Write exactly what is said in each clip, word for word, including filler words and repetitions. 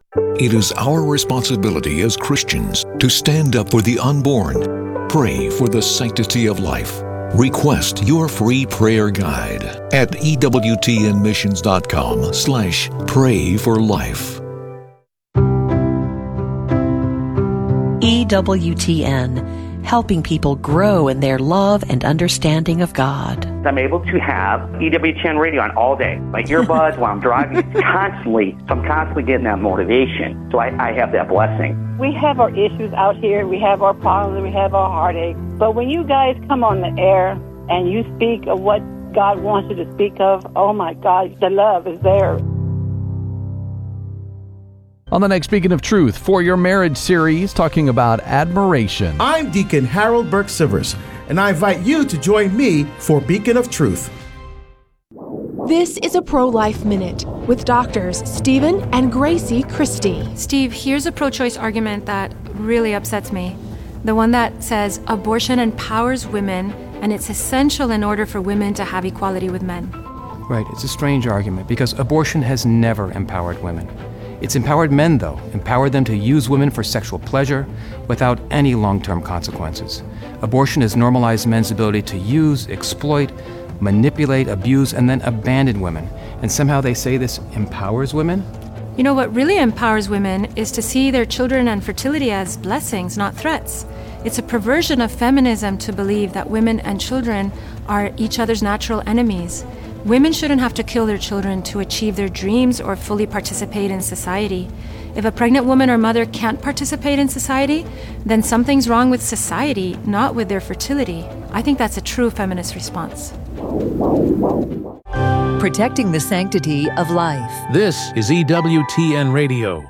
It is our responsibility as Christians to stand up for the unborn, pray for the sanctity of life. Request your free prayer guide at ewtnmissions.com slash pray for life. E W T N, helping people grow in their love and understanding of God. I'm able to have E W T N radio on all day. My earbuds while I'm driving, it's constantly, so I'm constantly getting that motivation. So I, I have that blessing. We have our issues out here. We have our problems. We have our heartaches. But when you guys come on the air and you speak of what God wants you to speak of, oh my God, the love is there. On the next Beacon of Truth for Your Marriage series, talking about admiration. I'm Deacon Harold Burke-Sivers, and I invite you to join me for Beacon of Truth. This is a Pro-Life Minute with doctors Stephen and Gracie Christie. Steve, here's a pro-choice argument that really upsets me. The one that says abortion empowers women and it's essential in order for women to have equality with men. Right, it's a strange argument because abortion has never empowered women. It's empowered men, though, empowered them to use women for sexual pleasure without any long-term consequences. Abortion has normalized men's ability to use, exploit, manipulate, abuse, and then abandon women. And somehow they say this empowers women? You know, what really empowers women is to see their children and fertility as blessings, not threats. It's a perversion of feminism to believe that women and children are each other's natural enemies. Women shouldn't have to kill their children to achieve their dreams or fully participate in society. If a pregnant woman or mother can't participate in society, then something's wrong with society, not with their fertility. I think that's a true feminist response. Protecting the sanctity of life. This is E W T N Radio.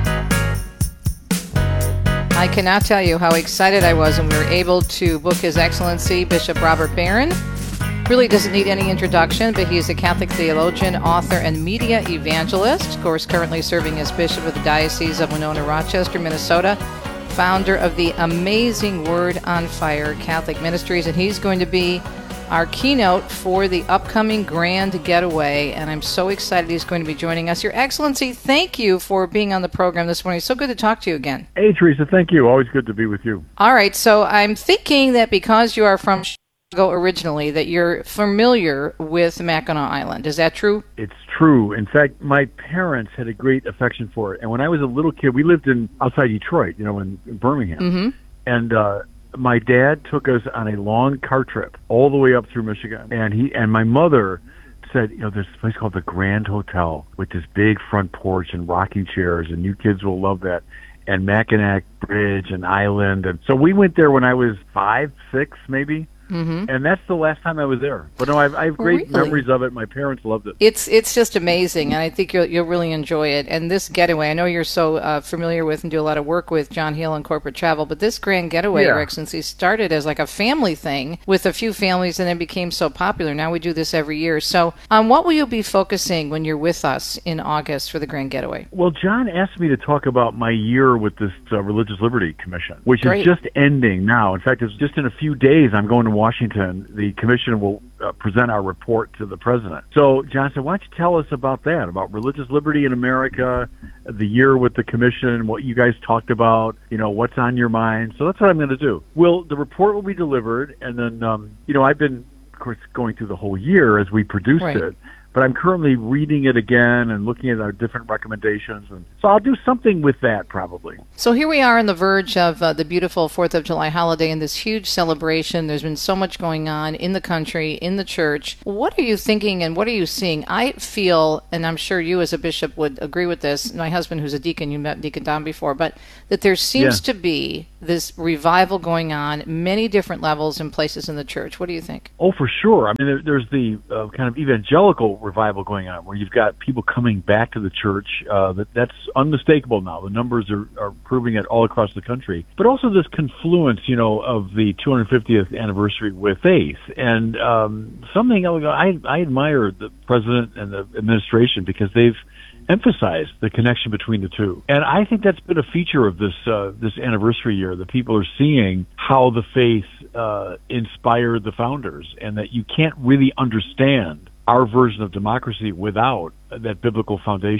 I cannot tell you how excited I was when we were able to book His Excellency Bishop Robert Barron. Really doesn't need any introduction, but he's a Catholic theologian, author, and media evangelist. Of course, currently serving as Bishop of the Diocese of Winona, Rochester, Minnesota, founder of the amazing Word on Fire Catholic Ministries, and he's going to be our keynote for the upcoming Grand Getaway, and I'm so excited he's going to be joining us. Your Excellency, thank you for being on the program this morning. It's so good to talk to you again. Hey, Teresa, thank you. Always good to be with you. All right, so I'm thinking that because you are from Chicago originally, that you're familiar with Mackinac Island. Is that true? It's true. In fact, my parents had a great affection for it. And when I was a little kid, we lived in outside Detroit, you know, in, in Birmingham. Mm-hmm. And uh, my dad took us on a long car trip all the way up through Michigan. And he and my mother said, you know, there's a place called the Grand Hotel with this big front porch and rocking chairs, and you kids will love that. And Mackinac Bridge and Island. And so we went there when I was five, six, maybe. Mm-hmm. And that's the last time I was there. But no, I have, I have great really? memories of it. My parents loved it. It's it's just amazing, and I think you'll you'll really enjoy it. And this getaway, I know you're so uh, familiar with and do a lot of work with John Hill and corporate travel, but this Grand Getaway, Yeah. Your Excellency, started as like a family thing with a few families, and then became so popular. Now we do this every year. So on what will you be focusing when you're with us in August for the Grand Getaway? Well, John asked me to talk about my year with this uh, Religious Liberty Commission, which Great. is just ending now. In fact, it's just in a few days I'm going to Washington. The commission will uh, present our report to the president. So John said, why don't you tell us about that, about religious liberty in America, the year with the commission, what you guys talked about, you know, what's on your mind. So that's what I'm going to do. Well, the report will be delivered, and then, um, you know, I've been, of course, going through the whole year as we produced Right. it. But I'm currently reading it again and looking at our different recommendations. And so I'll do something with that probably. So here we are on the verge of uh, the beautiful fourth of July holiday and this huge celebration. There's been so much going on in the country, in the church. What are you thinking and what are you seeing? I feel, and I'm sure you as a bishop would agree with this, my husband who's a deacon, you met Deacon Don before, but that there seems Yeah. to be this revival going on, many different levels and places in the church. What do you think? Oh, for sure. I mean, there, there's the uh, kind of evangelical revival going on where you've got people coming back to the church. Uh, that That's unmistakable now. The numbers are, are proving it all across the country. But also this confluence, you know, of the two hundred fiftieth anniversary with faith. And um, something I, I admire the president and the administration because they've emphasize the connection between the two. And I think that's been a feature of this uh, this anniversary year, that people are seeing how the faith uh, inspired the founders, and that you can't really understand our version of democracy without that biblical foundation.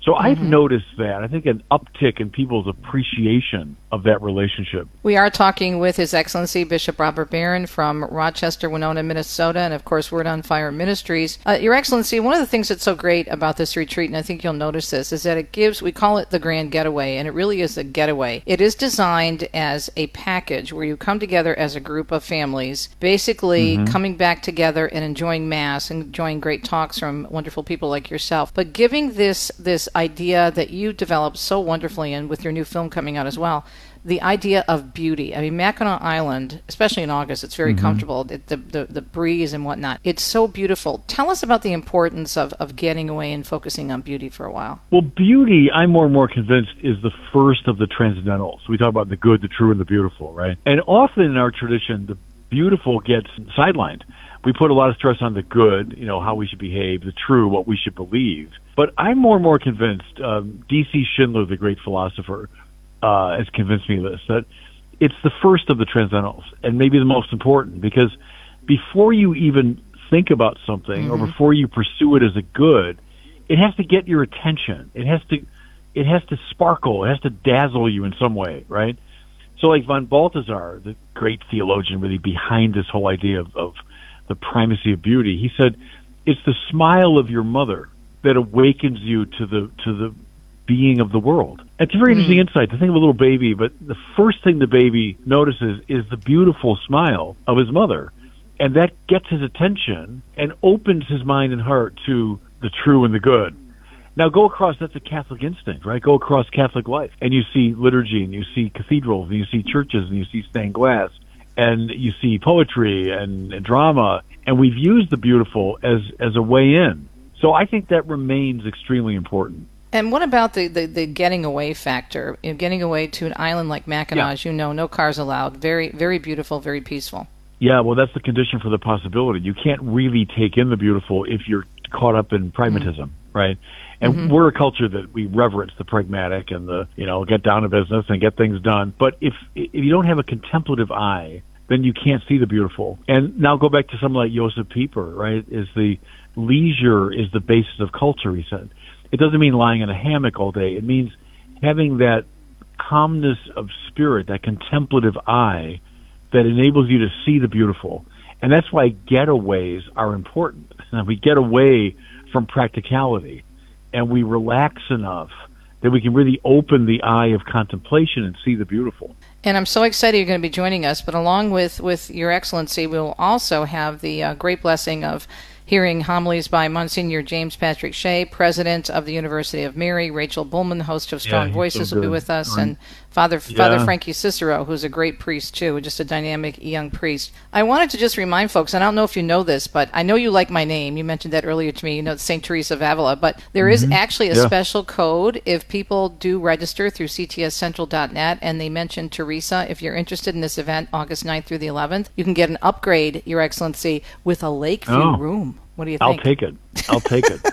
So I've mm-hmm. noticed that. I think an uptick in people's appreciation of that relationship. We are talking with His Excellency Bishop Robert Barron from Rochester, Winona, Minnesota, and of course Word on Fire Ministries. Uh, Your Excellency, one of the things that's so great about this retreat, and I think you'll notice this, is that it gives, we call it the Grand Getaway, and it really is a getaway. It is designed as a package where you come together as a group of families, basically mm-hmm. coming back together and enjoying Mass, enjoying great talks from wonderful people like yourself, but giving this this idea that you developed so wonderfully, and with your new film coming out as well, the idea of beauty. I mean, Mackinac Island, especially in August, it's very mm-hmm. comfortable, the, the, the, the breeze and whatnot. It's so beautiful. Tell us about the importance of, of getting away and focusing on beauty for a while. Well, beauty, I'm more and more convinced, is the first of the transcendentals. We talk about the good, the true, and the beautiful, right? And often in our tradition, the beautiful gets sidelined. We put a lot of stress on the good, you know, how we should behave, the true, what we should believe. But I'm more and more convinced, um, D C Schindler, the great philosopher, uh, has convinced me of this, that it's the first of the transcendentals and maybe the most important, because before you even think about something mm-hmm. or before you pursue it as a good, it has to get your attention. It has to, it has to sparkle. It has to dazzle you in some way, right? So like von Balthasar, the great theologian really behind this whole idea of, of the primacy of beauty, he said, it's the smile of your mother that awakens you to the to the being of the world. It's a very mm. interesting insight to think of a little baby, but the first thing the baby notices is the beautiful smile of his mother, and that gets his attention and opens his mind and heart to the true and the good. Now go across, that's a Catholic instinct, right? Go across Catholic life, and you see liturgy, and you see cathedrals, and you see churches, and you see stained glass, and you see poetry and, and drama, and we've used the beautiful as, as a way in. So I think that remains extremely important. And what about the, the, the getting away factor? You know, getting away to an island like Mackinac, yeah. as you know, no cars allowed, very, very beautiful, very peaceful. Yeah, well, that's the condition for the possibility. You can't really take in the beautiful if you're caught up in pragmatism, mm-hmm. right? And mm-hmm. we're a culture that we reverence the pragmatic and the, you know, get down to business and get things done. But if if you don't have a contemplative eye, then you can't see the beautiful. And now go back to someone like Josef Pieper, right? Is the leisure is the basis of culture, he said. It doesn't mean lying in a hammock all day. It means having that calmness of spirit, that contemplative eye that enables you to see the beautiful. And that's why getaways are important. And we get away from practicality and we relax enough that we can really open the eye of contemplation and see the beautiful. And I'm so excited you're going to be joining us. But along with, with Your Excellency, we'll also have the uh, great blessing of hearing homilies by Monsignor James Patrick Shea, President of the University of Mary. Rachel Bullman, host of Strong yeah, Voices, so will be with us. Right. And Father yeah. Father Frankie Cicero, who's a great priest, too, just a dynamic young priest. I wanted to just remind folks, and I don't know if you know this, but I know you like my name. You mentioned that earlier to me, you know, Saint Teresa of Avila. But there mm-hmm. is actually a yeah. special code if people do register through C T S central dot net, and they mention Teresa. If you're interested in this event, August ninth through the eleventh, you can get an upgrade, Your Excellency, with a Lakeview oh. room. What do you think? I'll take it. I'll take it.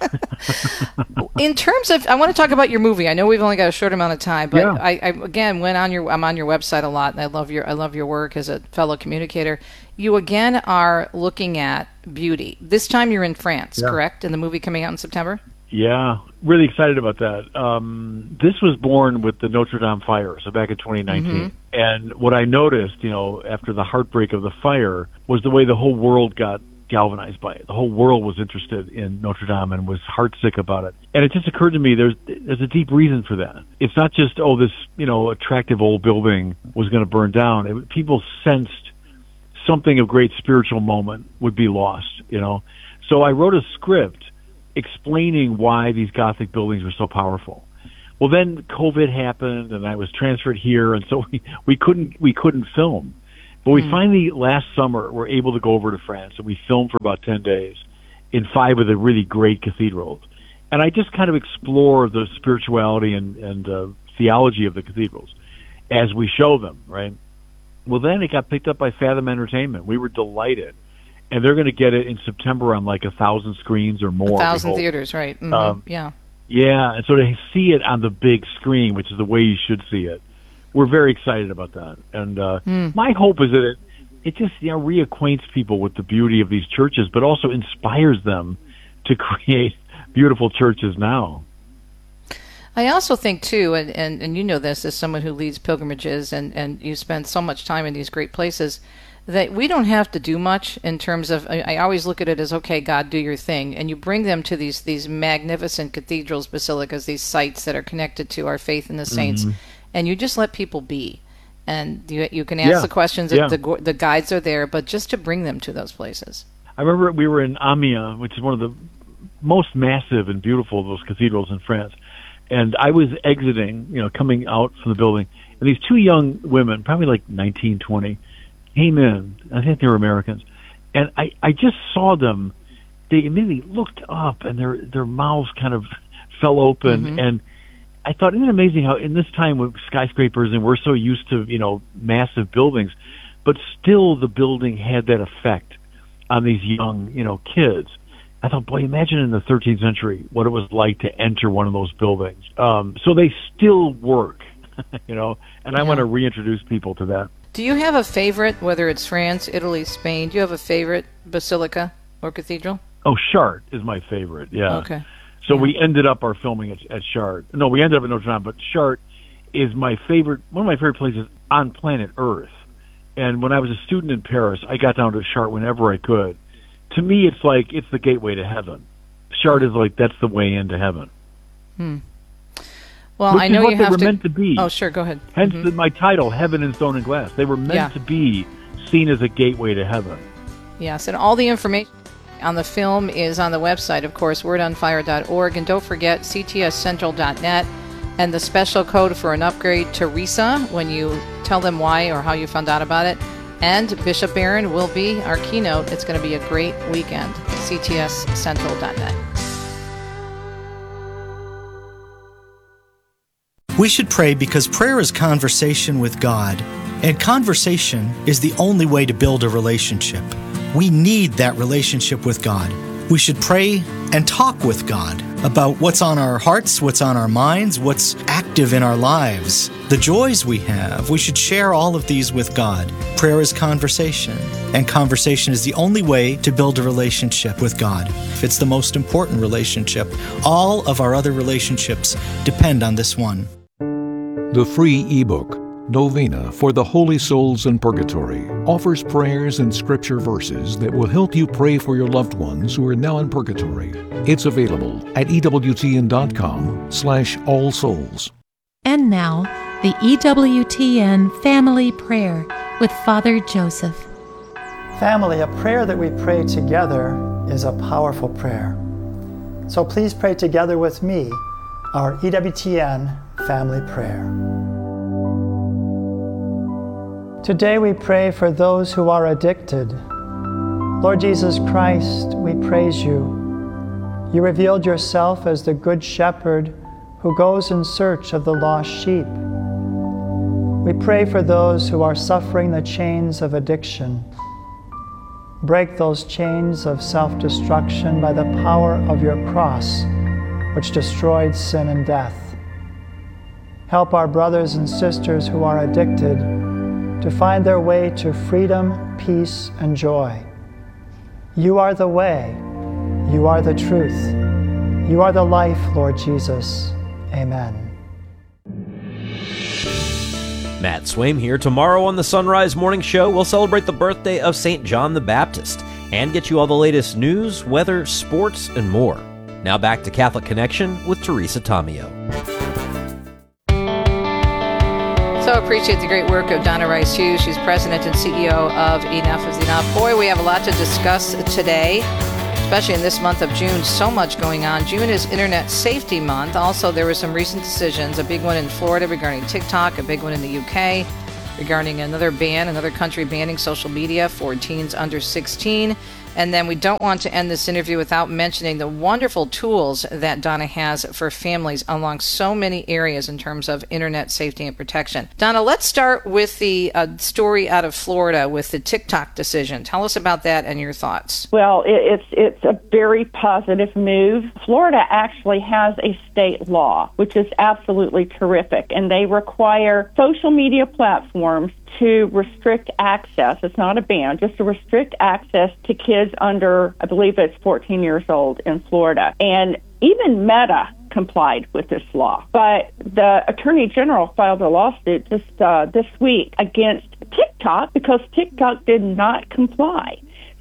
In terms of, I want to talk about your movie. I know we've only got a short amount of time, but yeah. I, I again went on your. I'm on your website a lot, and I love your. I love your work as a fellow communicator. You again are looking at beauty. This time you're in France, yeah. correct? In the movie coming out in September. Yeah, really excited about that. Um, this was born with the Notre Dame fire, so back in twenty nineteen. Mm-hmm. And what I noticed, you know, after the heartbreak of the fire, was the way the whole world got galvanized by it. The whole world was interested in Notre Dame and was heartsick about it. And it just occurred to me there's there's a deep reason for that. It's not just, oh, this, you know, attractive old building was going to burn down. It, people sensed something of great spiritual moment would be lost, you know. So I wrote a script explaining why these Gothic buildings were so powerful. Well, then COVID happened and I was transferred here, and so we, we couldn't we couldn't film. But we mm. finally, last summer, were able to go over to France, and we filmed for about ten days in five of the really great cathedrals. And I just kind of explore the spirituality and, and uh, theology of the cathedrals as we show them, right? Well, then it got picked up by Fathom Entertainment. We were delighted. And they're going to get it in September on like a thousand screens or more. A thousand theaters, right. Mm-hmm. Um, yeah. Yeah, and so to see it on the big screen, which is the way you should see it, we're very excited about that. And uh, mm. my hope is that it, it just, you know, reacquaints people with the beauty of these churches, but also inspires them to create beautiful churches now. I also think, too, and, and, and you know this as someone who leads pilgrimages and, and you spend so much time in these great places, that we don't have to do much in terms of, I, I always look at it as, okay, God, do your thing. And you bring them to these these magnificent cathedrals, basilicas, these sites that are connected to our faith in the saints, mm-hmm. and you just let people be. And you you can ask yeah. the questions, yeah. if the the guides are there, but just to bring them to those places. I remember we were in Amiens, which is one of the most massive and beautiful of those cathedrals in France. And I was exiting, you know, coming out from the building, and these two young women, probably like nineteen, twenty, came in. I think they were Americans. And I, I just saw them. They immediately looked up, and their their mouths kind of fell open. Mm-hmm. And I thought, isn't it amazing how in this time with skyscrapers, and we're so used to, you know, massive buildings, but still the building had that effect on these young, you know, kids. I thought, boy, imagine in the thirteenth century what it was like to enter one of those buildings. Um, so they still work, you know, and I yeah. want to reintroduce people to that. Do you have a favorite, whether it's France, Italy, Spain? Do you have a favorite basilica or cathedral? Oh, Chartres is my favorite, yeah. Okay. So yeah. we ended up our filming at, at Chartres. No, we ended up at Notre Dame, but Chartres is my favorite, one of my favorite places on planet Earth. And when I was a student in Paris, I got down to Chartres whenever I could. To me, it's like, it's the gateway to heaven. Chartres is like, that's the way into heaven. Hmm. Well, Which I know is what you they have were to... meant to be. Oh, sure, go ahead. Hence mm-hmm. the, my title, Heaven in Stone and Glass. They were meant yeah. to be seen as a gateway to heaven. Yes, and all the information on the film is on the website, of course, word on fire dot org. And don't forget c t s central dot net and the special code for an upgrade, Teresa, when you tell them why or how you found out about it. And Bishop Barron will be our keynote. It's going to be a great weekend. c t s central dot net. We should pray because prayer is conversation with God, and conversation is the only way to build a relationship. We need that relationship with God. We should pray and talk with God about what's on our hearts, what's on our minds, what's active in our lives, the joys we have. We should share all of these with God. Prayer is conversation, and conversation is the only way to build a relationship with God. It's the most important relationship. All of our other relationships depend on this one. The free ebook, Novena for the Holy Souls in Purgatory, offers prayers and scripture verses that will help you pray for your loved ones who are now in purgatory. It's available at ewtn.com slash all souls. And now, the E W T N Family Prayer with Father Joseph. Family, a prayer that we pray together is a powerful prayer. So please pray together with me our E W T N Family Prayer. Today we pray for those who are addicted. Lord Jesus Christ, we praise you. You revealed yourself as the Good Shepherd who goes in search of the lost sheep. We pray for those who are suffering the chains of addiction. Break those chains of self-destruction by the power of your cross, which destroyed sin and death. Help our brothers and sisters who are addicted to find their way to freedom, peace, and joy. You are the way. You are the truth. You are the life, Lord Jesus. Amen. Matt Swaim here. Tomorrow on the Sunrise Morning Show, we'll celebrate the birthday of Saint John the Baptist and get you all the latest news, weather, sports, and more. Now back to Catholic Connection with Teresa Tomeo. So appreciate the great work of Donna Rice Hughes. She's president and C E O of Enough is Enough. Boy, we have a lot to discuss today, especially in this month of June. So much going on. June is Internet Safety Month. Also, there were some recent decisions, a big one in Florida regarding TikTok, a big one in the U K regarding another ban, another country banning social media for teens under sixteen. And then we don't want to end this interview without mentioning the wonderful tools that Donna has for families along so many areas in terms of internet safety and protection. Donna, let's start with the uh, story out of Florida with the TikTok decision. Tell us about that and your thoughts. Well, it, it's it's a very positive move. Florida actually has a state law, which is absolutely terrific, and they require social media platforms to restrict access. It's not a ban, just to restrict access to kids under, I believe it's fourteen years old in Florida. And even Meta complied with this law. But the Attorney General filed a lawsuit just uh, this week against TikTok because TikTok did not comply.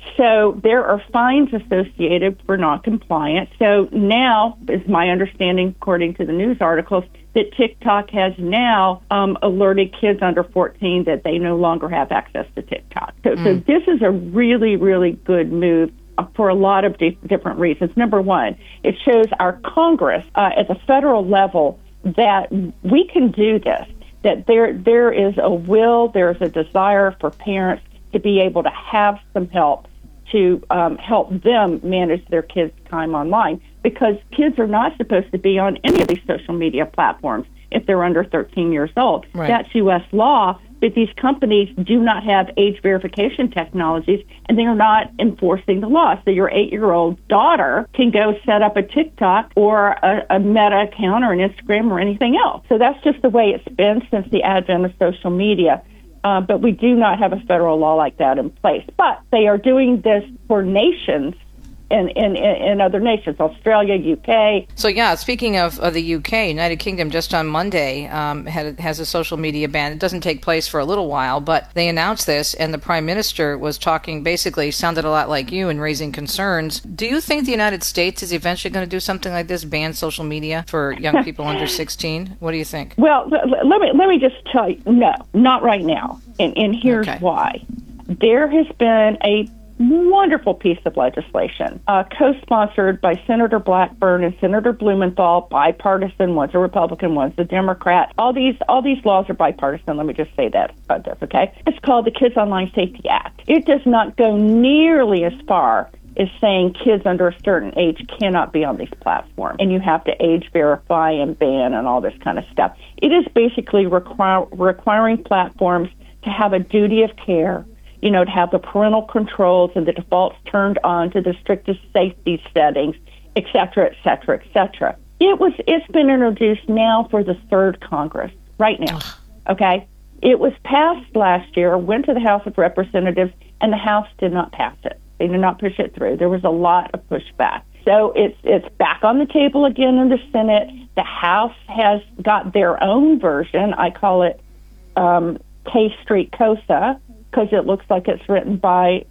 So there are fines associated for noncompliance. So now, is my understanding, according to the news articles, that TikTok has now um, alerted kids under fourteen that they no longer have access to TikTok. So, mm. so this is a really, really good move for a lot of di- different reasons. Number one, it shows our Congress uh, at the federal level that we can do this, that there there is a will, there's a desire for parents to be able to have some help to um, help them manage their kids' time online, because kids are not supposed to be on any of these social media platforms if they're under thirteen years old. Right. That's U S law, but these companies do not have age verification technologies, and they are not enforcing the law. So your eight-year-old daughter can go set up a TikTok or a, a Meta account or an Instagram or anything else. So that's just the way it's been since the advent of social media. Uh, but we do not have a federal law like that in place. But they are doing this for nations in, in, in other nations, Australia, U K. So, yeah, speaking of, of the U K, United Kingdom just on Monday um, had, has a social media ban. It doesn't take place for a little while, but they announced this, and the Prime Minister was talking, basically sounded a lot like you and raising concerns. Do you think the United States is eventually going to do something like this, ban social media for young people under sixteen? What do you think? Well, let me, let me just tell you, no, not right now. And, and here's okay. why. There has been a wonderful piece of legislation, uh, co-sponsored by Senator Blackburn and Senator Blumenthal, bipartisan. One's a Republican, one's a Democrat. All these all these laws are bipartisan. Let me just say that about this, okay? It's called the Kids Online Safety Act. It does not go nearly as far as saying kids under a certain age cannot be on these platforms, and you have to age verify and ban and all this kind of stuff. It is basically require, requiring platforms to have a duty of care, you know, to have the parental controls and the defaults turned on to the strictest safety settings, et cetera, et cetera, et cetera. It was, it's been introduced now for the third Congress, right now, okay? It was passed last year, went to the House of Representatives, and the House did not pass it. They did not push it through. There was a lot of pushback. So it's it's back on the table again in the Senate. The House has got their own version. I call it um, K Street COSA, because it looks like it's written by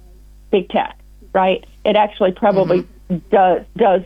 big tech, right? It actually probably mm-hmm. does does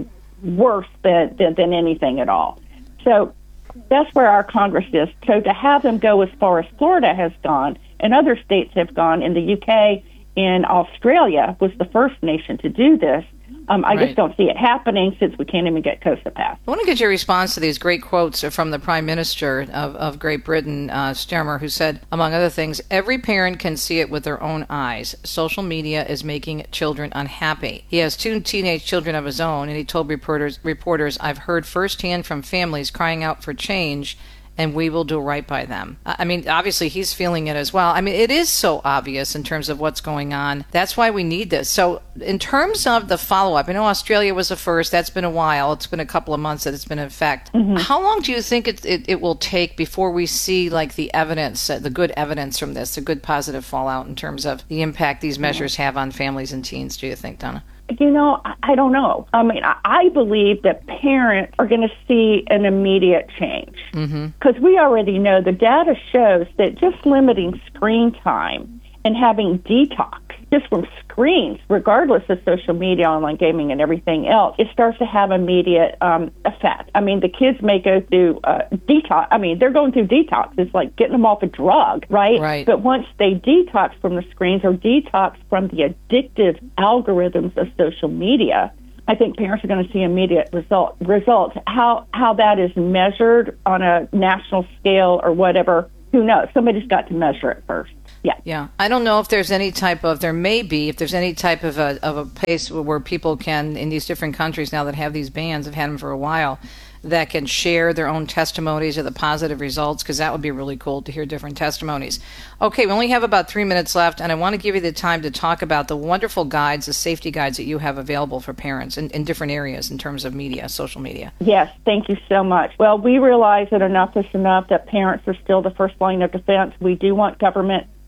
worse than, than than anything at all. So that's where our Congress is. So to have them go as far as Florida has gone, and other states have gone, in the U K and Australia was the first nation to do this. Um, I right. just don't see it happening since we can't even get COSA passed. I want to get your response to these great quotes from the Prime Minister of, of Great Britain, uh, Starmer, who said, among other things, every parent can see it with their own eyes. Social media is making children unhappy. He has two teenage children of his own, and he told reporters, reporters, I've heard firsthand from families crying out for change, and we will do right by them. I mean, obviously, he's feeling it as well. I mean, it is so obvious in terms of what's going on. That's why we need this. So in terms of the follow-up, I know Australia was the first. That's been a while. It's been a couple of months that it's been in effect. Mm-hmm. How long do you think it, it, it will take before we see, like, the evidence, uh, the good evidence from this, the good positive fallout in terms of the impact these measures have on families and teens, do you think, Donna? You know, I don't know. I mean, I believe that parents are going to see an immediate change. Because mm-hmm. we already know the data shows that just limiting screen time and having detox just from screens, regardless of social media, online gaming, and everything else, it starts to have immediate um, effect. I mean, the kids may go through uh, detox. I mean, they're going through detox. It's like getting them off a drug, right? Right. But once they detox from the screens or detox from the addictive algorithms of social media, I think parents are going to see immediate result, results. How how that is measured on a national scale or whatever, who knows? Somebody's got to measure it first. Yeah. Yeah. I don't know if there's any type of, there may be, if there's any type of a, of a place where people can, in these different countries now that have these bans, have had them for a while, that can share their own testimonies of the positive results, because that would be really cool to hear different testimonies. Okay, we only have about three minutes left, and I want to give you the time to talk about the wonderful guides, the safety guides that you have available for parents in, in different areas in terms of media, social media. Yes, thank you so much. Well, we realize that enough is enough, that parents are still the first line of defense. We do want government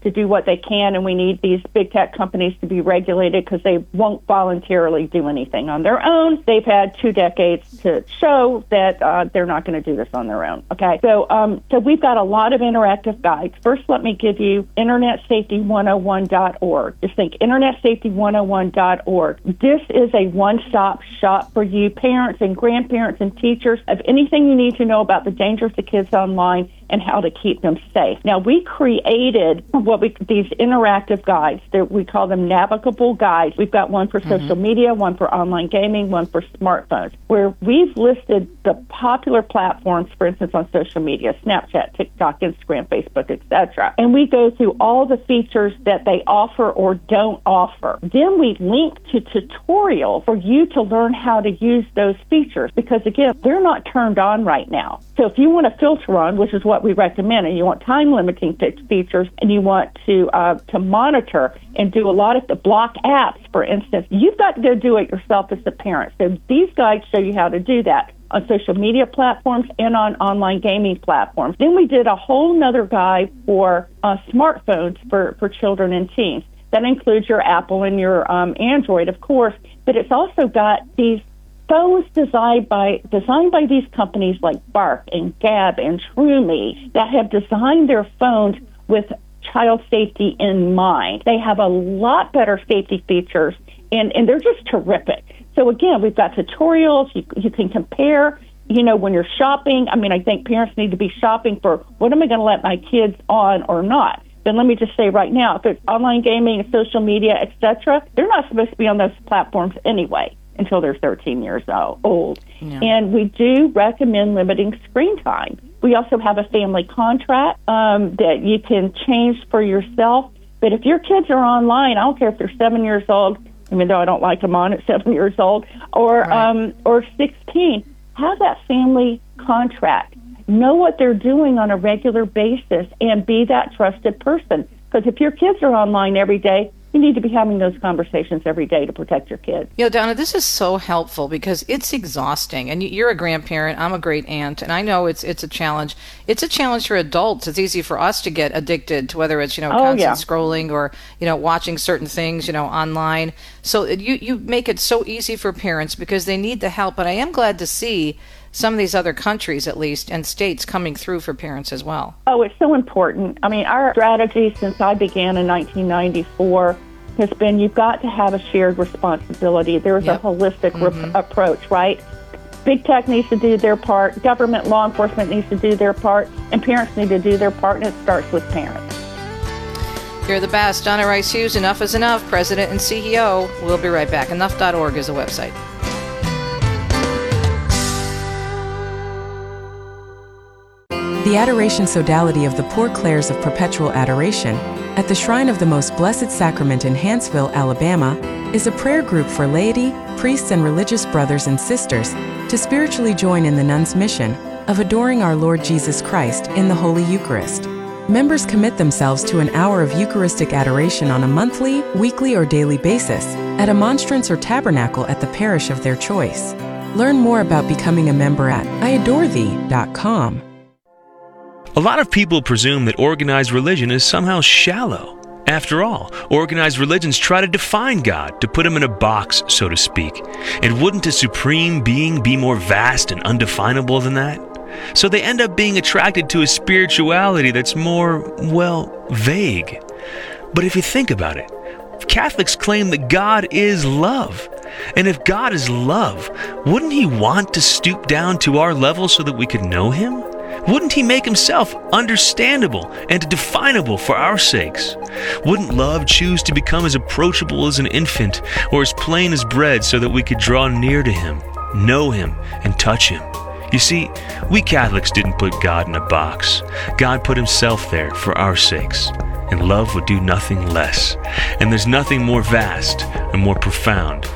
to do what they can, and we need these big tech companies to be regulated because they won't voluntarily do anything on their own. They've had two decades to show that uh, they're not going to do this on their own. Okay, so um, so we've got a lot of interactive guides. First, let me give you internet safety one oh one dot org. Just think internet safety one oh one dot org. This is a one-stop shop for you, parents and grandparents and teachers, of anything you need to know about the dangers of kids online and how to keep them safe. Now, we created what we these interactive guides. They're, we call them navigable guides. We've got one for mm-hmm. social media, one for online gaming, one for smartphones, where we've listed the popular platforms, for instance, on social media, Snapchat, TikTok, Instagram, Facebook, et cetera. And we go through all the features that they offer or don't offer. Then we link to tutorials for you to learn how to use those features because, again, they're not turned on right now. So if you want to filter on, which is what we recommend, and you want time limiting features, and you want to uh, to monitor and do a lot of the block apps, for instance, you've got to go do it yourself as a parent. So these guides show you how to do that on social media platforms and on online gaming platforms. Then we did a whole nother guide for uh, smartphones for, for children and teens. That includes your Apple and your um, Android, of course, but it's also got these phones designed by designed by these companies like Bark and Gab and TrueMe that have designed their phones with child safety in mind. They have a lot better safety features, and, and they're just terrific. So again, we've got tutorials. You, you can compare, you know, when you're shopping. I mean, I think parents need to be shopping for what am I going to let my kids on or not. Then let me just say right now, if it's online gaming, social media, et cetera, they're not supposed to be on those platforms anyway until they're thirteen years old. Yeah. And we do recommend limiting screen time. We also have a family contract um, that you can change for yourself. But if your kids are online, I don't care if they're seven years old, even though I don't like them on at seven years old, or right. um, or sixteen, have that family contract. Know what they're doing on a regular basis and be that trusted person. Because if your kids are online every day, you need to be having those conversations every day to protect your kids. You know, Donna, this is so helpful because it's exhausting. And you're a grandparent. I'm a great aunt. And I know it's it's a challenge. It's a challenge for adults. It's easy for us to get addicted to whether it's, you know, oh, constant yeah. scrolling or, you know, watching certain things, you know, online. So you, you make it so easy for parents because they need the help. But I am glad to see some of these other countries, at least, and states coming through for parents as well. Oh, it's so important. I mean, our strategy since I began in nineteen ninety-four has been you've got to have a shared responsibility. There's yep. a holistic mm-hmm. re- approach, right? Big tech needs to do their part, government, law enforcement needs to do their part, and parents need to do their part, and it starts with parents. You're the best. Donna Rice Hughes, Enough is Enough, President and C E O. We'll be right back. Enough dot org is the website. The Adoration Sodality of the Poor Clares of Perpetual Adoration at the Shrine of the Most Blessed Sacrament in Hanceville, Alabama, is a prayer group for laity, priests, and religious brothers and sisters to spiritually join in the nuns' mission of adoring our Lord Jesus Christ in the Holy Eucharist. Members commit themselves to an hour of Eucharistic adoration on a monthly, weekly, or daily basis at a monstrance or tabernacle at the parish of their choice. Learn more about becoming a member at I adore thee dot com. A lot of people presume that organized religion is somehow shallow. After all, organized religions try to define God, to put him in a box, so to speak. And wouldn't a supreme being be more vast and undefinable than that? So they end up being attracted to a spirituality that's more, well, vague. But if you think about it, Catholics claim that God is love. And if God is love, wouldn't he want to stoop down to our level so that we could know him? Wouldn't he make himself understandable and definable for our sakes? Wouldn't love choose to become as approachable as an infant or as plain as bread so that we could draw near to him, know him, and touch him? You see, we Catholics didn't put God in a box. God put himself there for our sakes, and love would do nothing less. And there's nothing more vast and more profound